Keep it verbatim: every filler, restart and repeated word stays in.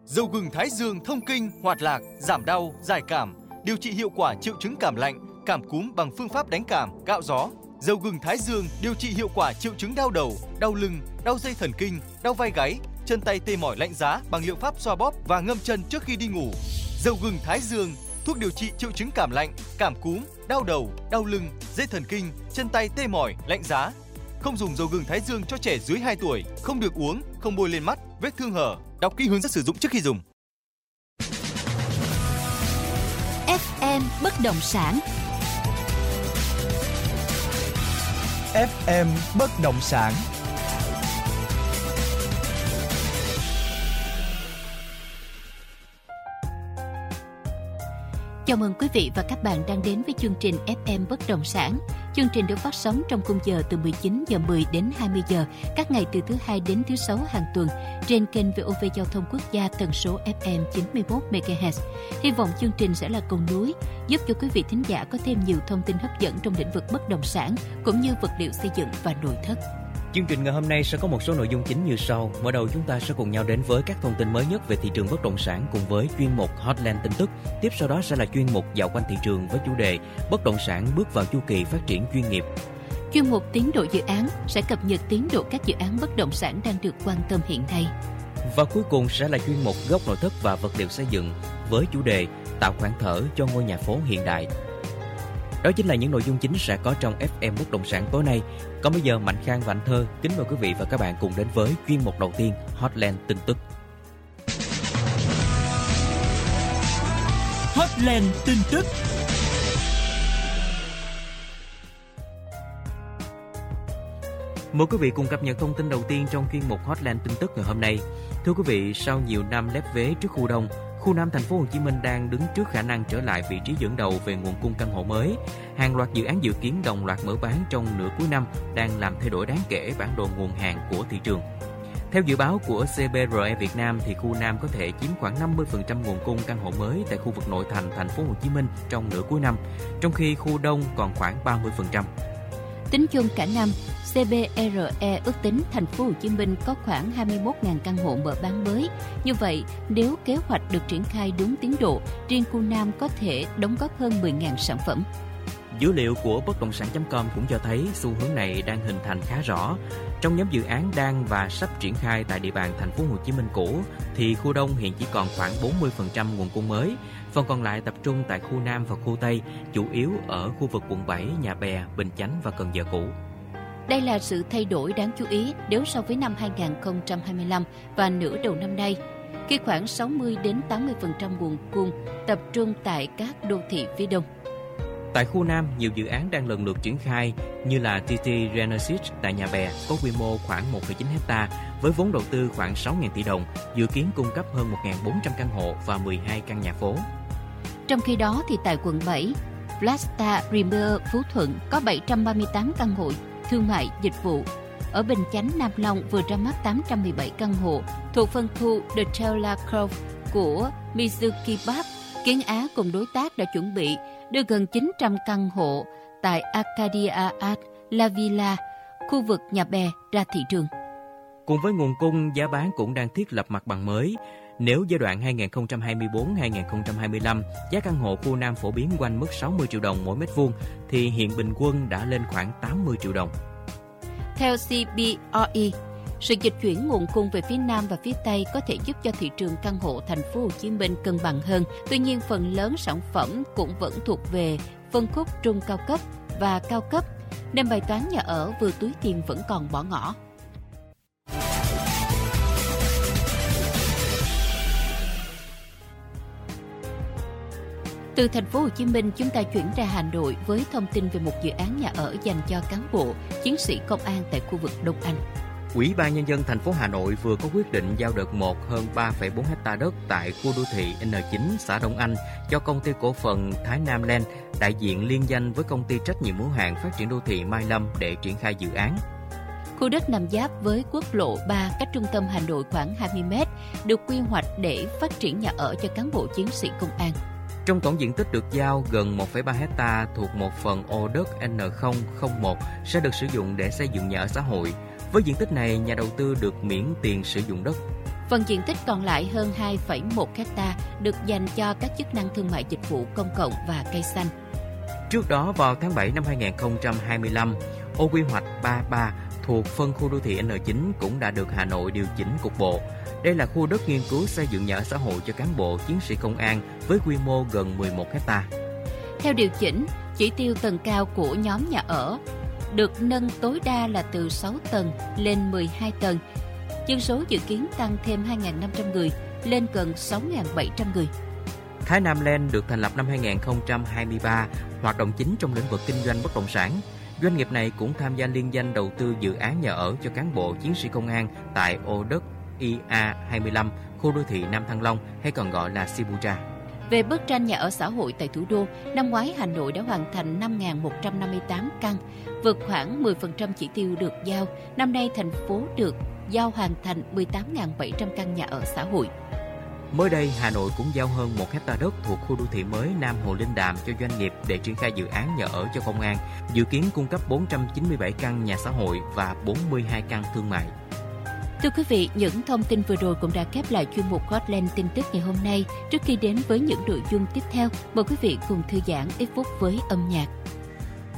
Dầu gừng Thái Dương thông kinh, hoạt lạc, giảm đau, giải cảm, điều trị hiệu quả triệu chứng cảm lạnh, cảm cúm bằng phương pháp đánh cảm, cạo gió. Dầu gừng Thái Dương điều trị hiệu quả triệu chứng đau đầu, đau lưng, đau dây thần kinh, đau vai gáy, chân tay tê mỏi lạnh giá bằng liệu pháp xoa bóp và ngâm chân trước khi đi ngủ. Dầu gừng Thái Dương, thuốc điều trị triệu chứng cảm lạnh, cảm cúm, đau đầu, đau lưng, dây thần kinh, chân tay tê mỏi, lạnh giá. Không dùng dầu gừng Thái Dương cho trẻ dưới hai tuổi, không được uống, không bôi lên mắt, vết thương hở. Đọc kỹ hướng dẫn sử dụng trước khi dùng. ép em bất động sản. ép em bất động sản. Chào mừng quý vị và các bạn đang đến với chương trình ép em bất động sản. Chương trình được phát sóng trong khung giờ từ mười chín giờ mười đến hai mươi giờ các ngày từ thứ hai đến thứ sáu hàng tuần trên kênh vê o vê Giao thông Quốc gia tần số ép em chín mươi mốt mê ga héc. Hy vọng chương trình sẽ là cầu nối giúp cho quý vị thính giả có thêm nhiều thông tin hấp dẫn trong lĩnh vực bất động sản cũng như vật liệu xây dựng và nội thất. Chương trình ngày hôm nay sẽ có một số nội dung chính như sau. Mở đầu chúng ta sẽ cùng nhau đến với các thông tin mới nhất về thị trường bất động sản cùng với chuyên mục Hotline tin tức. Tiếp sau đó sẽ là chuyên mục Dạo quanh thị trường với chủ đề Bất động sản bước vào chu kỳ phát triển chuyên nghiệp. Chuyên mục Tiến độ dự án sẽ cập nhật tiến độ các dự án bất động sản đang được quan tâm hiện nay. Và cuối cùng sẽ là chuyên mục Góc nội thất và vật liệu xây dựng với chủ đề Tạo khoảng thở cho ngôi nhà phố hiện đại. Đó chính là những nội dung chính sẽ có trong ép em bất động sản tối nay. Còn bây giờ Mạnh Khang và Anh Thơ kính mời quý vị và các bạn cùng đến với chuyên mục đầu tiên, Hotline tin tức. Hotline tin tức. Mời quý vị cùng cập nhật thông tin đầu tiên trong chuyên mục Hotline tin tức ngày hôm nay. Thưa quý vị, sau nhiều năm lép vế trước khu đông, khu Nam thành phố Hồ Chí Minh đang đứng trước khả năng trở lại vị trí dẫn đầu về nguồn cung căn hộ mới. Hàng loạt dự án dự kiến đồng loạt mở bán trong nửa cuối năm đang làm thay đổi đáng kể bản đồ nguồn hàng của thị trường. Theo dự báo của xê bê rờ e Việt Nam thì khu Nam có thể chiếm khoảng năm mươi phần trăm nguồn cung căn hộ mới tại khu vực nội thành thành phố Hồ Chí Minh trong nửa cuối năm, trong khi khu Đông còn khoảng ba mươi phần trăm. Tính chung cả năm, xê bê rờ e ước tính thành phố Hồ Chí Minh có khoảng hai mươi mốt nghìn căn hộ mở bán mới. Như vậy, nếu kế hoạch được triển khai đúng tiến độ, riêng khu Nam có thể đóng góp hơn mười nghìn sản phẩm. Dữ liệu của bất động sản chấm com cũng cho thấy xu hướng này đang hình thành khá rõ. Trong nhóm dự án đang và sắp triển khai tại địa bàn thành phố Hồ Chí Minh cũ thì khu Đông hiện chỉ còn khoảng bốn mươi phần trăm nguồn cung mới, phần còn lại tập trung tại khu Nam và khu Tây, chủ yếu ở khu vực quận bảy, Nhà Bè, Bình Chánh và Cần Giờ cũ. Đây là sự thay đổi đáng chú ý nếu so với năm hai không hai lăm và nửa đầu năm nay, khi khoảng sáu mươi đến tám mươi phần trăm nguồn cung tập trung tại các đô thị phía Đông. Tại khu Nam, nhiều dự án đang lần lượt triển khai như là tê tê Genesis tại Nhà Bè có quy mô khoảng một phẩy chín héc-ta với vốn đầu tư khoảng sáu nghìn tỷ đồng, dự kiến cung cấp hơn một nghìn bốn trăm căn hộ và mười hai căn nhà phố. Trong khi đó thì tại quận bảy, Plasta Premier Phú Thuận có bảy trăm ba mươi tám căn hộ thương mại dịch vụ. Ở Bình Chánh, Nam Long vừa ra mắt tám trăm mười bảy căn hộ thuộc phân khu The Taylor Grove của Mizuki Park. Kiến Á cùng đối tác đã chuẩn bị đưa gần chín trăm căn hộ tại Arcadia Art La Villa, khu vực Nhà Bè ra thị trường. Cùng với nguồn cung, giá bán cũng đang thiết lập mặt bằng mới. Nếu giai đoạn hai nghìn không trăm hai mươi tư đến hai nghìn không trăm hai mươi lăm, giá căn hộ khu Nam phổ biến quanh mức sáu mươi triệu đồng mỗi mét vuông, thì hiện bình quân đã lên khoảng tám mươi triệu đồng. Theo xê bê rờ e, sự dịch chuyển nguồn cung về phía Nam và phía Tây có thể giúp cho thị trường căn hộ thành phố Hồ Chí Minh cân bằng hơn. Tuy nhiên, phần lớn sản phẩm cũng vẫn thuộc về phân khúc trung cao cấp và cao cấp, nên bài toán nhà ở vừa túi tiền vẫn còn bỏ ngỏ. Từ thành phố Hồ Chí Minh, chúng ta chuyển ra Hà Nội với thông tin về một dự án nhà ở dành cho cán bộ, chiến sĩ công an tại khu vực Đông Anh. Ủy ban Nhân dân thành phố Hà Nội vừa có quyết định giao đợt một hơn ba phẩy bốn héc-ta đất tại khu đô thị en chín, xã Đông Anh cho công ty cổ phần Thái Nam Land, đại diện liên danh với công ty trách nhiệm hữu hạn phát triển đô thị Mai Lâm để triển khai dự án. Khu đất nằm giáp với quốc lộ ba cách trung tâm Hà Nội khoảng hai mươi mét, được quy hoạch để phát triển nhà ở cho cán bộ chiến sĩ công an. Trong tổng diện tích được giao gần một phẩy ba héc-ta thuộc một phần ô đất en không không một sẽ được sử dụng để xây dựng nhà ở xã hội. Với diện tích này, nhà đầu tư được miễn tiền sử dụng đất. Phần diện tích còn lại hơn hai phẩy một héc ta được dành cho các chức năng thương mại dịch vụ công cộng và cây xanh. Trước đó vào tháng bảy năm hai không hai lăm, ô quy hoạch ba mươi ba thuộc phân khu đô thị N chín cũng đã được Hà Nội điều chỉnh cục bộ. Đây là khu đất nghiên cứu xây dựng nhà ở xã hội cho cán bộ chiến sĩ công an với quy mô gần mười một héc ta. Theo điều chỉnh, chỉ tiêu tầng cao của nhóm nhà ở được nâng tối đa là từ sáu tầng lên mười hai tầng. Dân số dự kiến tăng thêm hai nghìn năm trăm người lên gần sáu nghìn bảy trăm người. Thái Nam Land được thành lập năm hai không hai ba, hoạt động chính trong lĩnh vực kinh doanh bất động sản. Doanh nghiệp này cũng tham gia liên danh đầu tư dự án nhà ở cho cán bộ chiến sĩ công an tại ô đất I A hai mươi lăm, khu đô thị Nam Thăng Long hay còn gọi là Sibucha. Về bức tranh nhà ở xã hội tại thủ đô, năm ngoái Hà Nội đã hoàn thành năm nghìn một trăm năm mươi tám căn, vượt khoảng mười phần trăm chỉ tiêu được giao. Năm nay thành phố được giao hoàn thành mười tám nghìn bảy trăm căn nhà ở xã hội. Mới đây, Hà Nội cũng giao hơn một héc ta đất thuộc khu đô thị mới Nam Hồ Linh Đàm cho doanh nghiệp để triển khai dự án nhà ở cho công an, dự kiến cung cấp bốn trăm chín mươi bảy căn nhà xã hội và bốn mươi hai căn thương mại. Thưa quý vị, những thông tin vừa rồi cũng đã khép lại chuyên mục Hotline tin tức ngày hôm nay. Trước khi đến với những nội dung tiếp theo, mời quý vị cùng thư giãn ít phút với âm nhạc.